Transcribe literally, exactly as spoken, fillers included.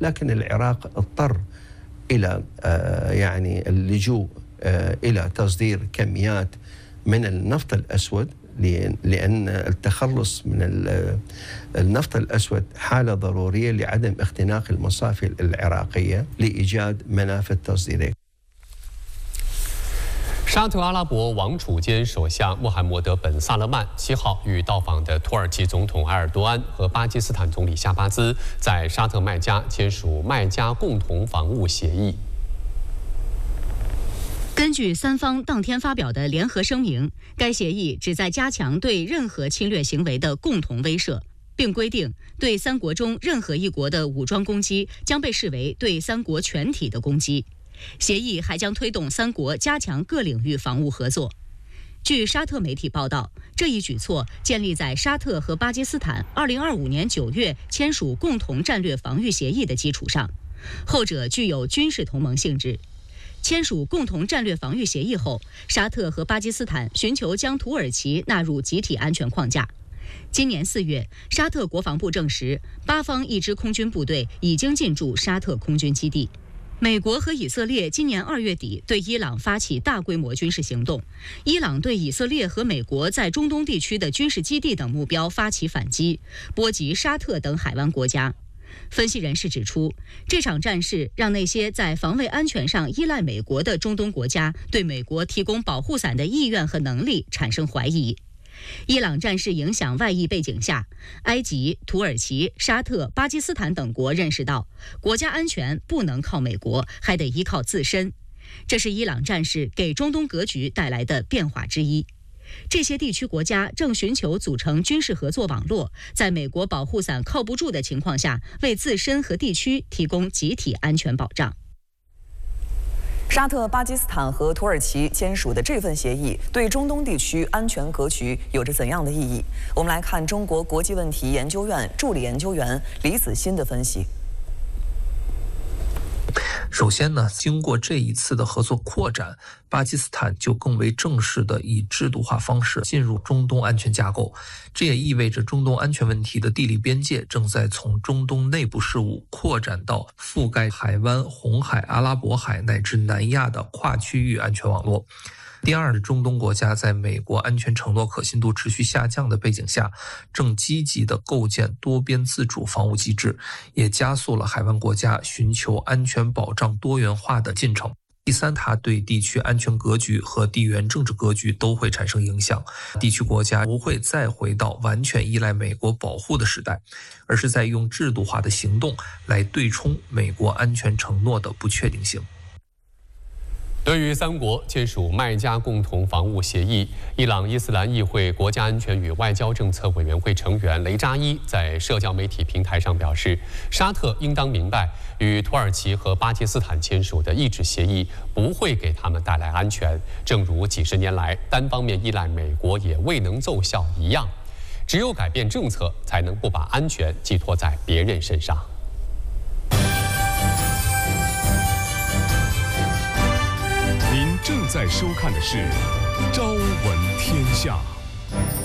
لكن العراق اضطر إلى يعني اللجوء إلى تصدير كميات من النفط الأسود، لأن التخلص من النفط الأسود حالة ضرورية لعدم اختناق المصافي العراقية لإيجاد منافذ تصديرية。 沙特阿拉伯王储兼首相穆罕默德本萨勒曼七号与到访的土耳其总统埃尔多安和巴基斯坦总理夏巴兹在沙特麦加签署麦加共同防务协议。 根据三方当天发表的联合声明，该协议旨在加强对任何侵略行为的共同威慑，并规定对三国中任何一国的武装攻击将被视为对三国全体的攻击。协议还将推动三国加强各领域防务合作。据沙特媒体报道，这一举措建立在沙特和巴基斯坦二零二五年九月签署共同战略防御协议的基础上，后者具有军事同盟性质。签署共同战略防御协议后，沙特和巴基斯坦寻求将土耳其纳入集体安全框架。今年四月，沙特国防部证实，巴方一支空军部队已经进驻沙特空军基地。美国和以色列今年二月底对伊朗发起大规模军事行动，伊朗对以色列和美国在中东地区的军事基地等目标发起反击，波及沙特等海湾国家。分析人士指出，这场战事让那些在防卫安全上依赖美国的中东国家对美国提供保护伞的意愿和能力产生怀疑。伊朗战事影响外溢背景下，埃及、土耳其、沙特、巴基斯坦等国认识到，国家安全不能靠美国，还得依靠自身。这是伊朗战事给中东格局带来的变化之一。这些地区国家正寻求组成军事合作网络，在美国保护伞靠不住的情况下，为自身和地区提供集体安全保障。 沙特、巴基斯坦和土耳其签署的这份协议对中东地区安全格局有着怎样的意义？我们来看中国国际问题研究院助理研究员李子欣的分析。 首先呢，经过这一次的合作扩展，巴基斯坦就更为正式的以制度化方式进入中东安全架构。这也意味着中东安全问题的地理边界正在从中东内部事务扩展到覆盖海湾、红海、阿拉伯海乃至南亚的跨区域安全网络。第二，中东国家在美国安全承诺可信度持续下降的背景下，正积极地构建多边自主防务机制，也加速了海湾国家寻求安全保障多元化的进程。第三，它对地区安全格局和地缘政治格局都会产生影响。地区国家不会再回到完全依赖美国保护的时代，而是在用制度化的行动来对冲美国安全承诺的不确定性。 对于三国签署麦加共同防务协议，伊朗伊斯兰议会国家安全与外交政策委员会成员雷扎伊在社交媒体平台上表示，沙特应当明白，与土耳其和巴基斯坦签署的抑制协议不会给他们带来安全，正如几十年来单方面依赖美国也未能奏效一样。只有改变政策，才能不把安全寄托在别人身上。 您正在收看的是《朝闻天下》。